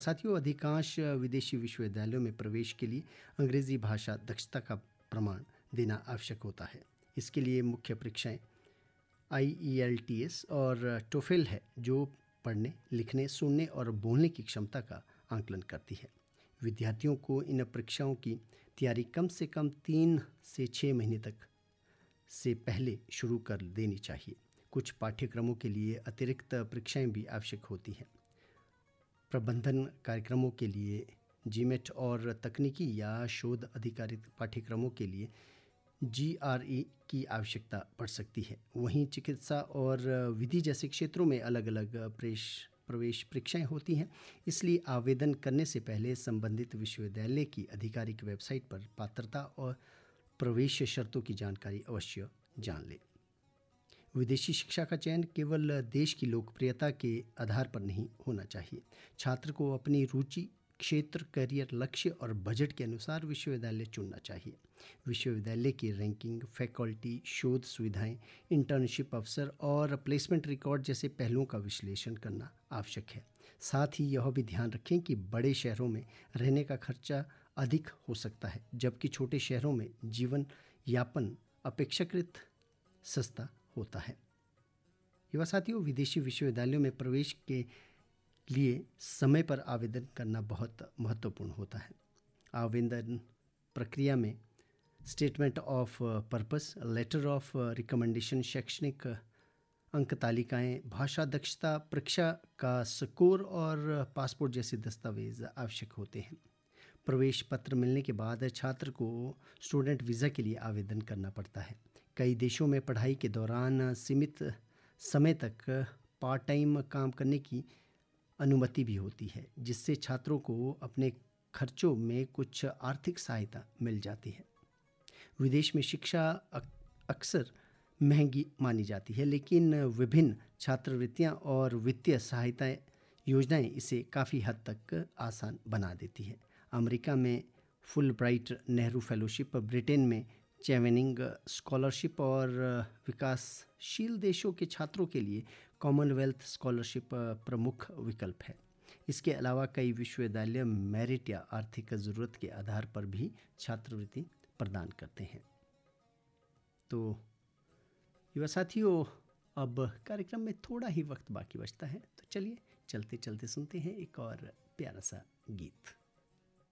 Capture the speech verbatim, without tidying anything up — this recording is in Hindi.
साथियों, अधिकांश विदेशी विश्वविद्यालयों में प्रवेश के लिए अंग्रेजी भाषा दक्षता का प्रमाण देना आवश्यक होता है। इसके लिए मुख्य परीक्षाएं आई ई एल टी एस और टोफेल है, जो पढ़ने, लिखने, सुनने और बोलने की क्षमता का आंकलन करती है। विद्यार्थियों को इन परीक्षाओं की तैयारी कम से कम तीन से छः महीने तक से पहले शुरू कर देनी चाहिए। कुछ पाठ्यक्रमों के लिए अतिरिक्त परीक्षाएं भी आवश्यक होती हैं। प्रबंधन कार्यक्रमों के लिए जीमेट और तकनीकी या शोध आधारित पाठ्यक्रमों के लिए जी आर ई की आवश्यकता पड़ सकती है। वहीं चिकित्सा और विधि जैसे क्षेत्रों में अलग अलग प्रवेश प्रवेश परीक्षाएं होती हैं। इसलिए आवेदन करने से पहले संबंधित विश्वविद्यालय की आधिकारिक वेबसाइट पर पात्रता और प्रवेश शर्तों की जानकारी अवश्य जान लें। विदेशी शिक्षा का चयन केवल देश की लोकप्रियता के आधार पर नहीं होना चाहिए। छात्र को अपनी रुचि, क्षेत्र, करियर लक्ष्य और बजट के अनुसार विश्वविद्यालय चुनना चाहिए। विश्वविद्यालय की रैंकिंग, फैकल्टी, शोध सुविधाएं, इंटर्नशिप अवसर और प्लेसमेंट रिकॉर्ड जैसे पहलुओं का विश्लेषण करना आवश्यक है। साथ ही यह भी ध्यान रखें कि बड़े शहरों में रहने का खर्चा अधिक हो सकता है, जबकि छोटे शहरों में जीवन यापन अपेक्षाकृत सस्ता होता है। युवा साथियों, विदेशी विश्वविद्यालयों में प्रवेश के लिए समय पर आवेदन करना बहुत महत्वपूर्ण होता है। आवेदन प्रक्रिया में statement of purpose, letter of recommendation, शैक्षणिक अंक तालिकाएं, भाषा दक्षता परीक्षा का स्कोर और पासपोर्ट जैसे दस्तावेज आवश्यक होते हैं। प्रवेश पत्र मिलने के बाद छात्र को स्टूडेंट वीज़ा के लिए आवेदन करना पड़ता है। कई देशों में पढ़ाई के दौरान सीमित समय तक पार्ट टाइम काम करने की अनुमति भी होती है, जिससे छात्रों को अपने खर्चों में कुछ आर्थिक सहायता मिल जाती है। विदेश में शिक्षा अक्सर महंगी मानी जाती है, लेकिन विभिन्न छात्रवृत्तियां और वित्तीय सहायता योजनाएं इसे काफ़ी हद तक आसान बना देती है। अमेरिका में full bright Nehru fellowship, Britain में चेवेनिंग स्कॉलरशिप और विकासशील देशों के छात्रों के लिए कॉमनवेल्थ स्कॉलरशिप प्रमुख विकल्प है। इसके अलावा कई विश्वविद्यालय मेरिट या आर्थिक ज़रूरत के आधार पर भी छात्रवृत्ति प्रदान करते हैं। तो युवा साथियों, अब कार्यक्रम में थोड़ा ही वक्त बाकी बचता है, तो चलिए चलते चलते सुनते हैं एक और प्यारा सा गीत।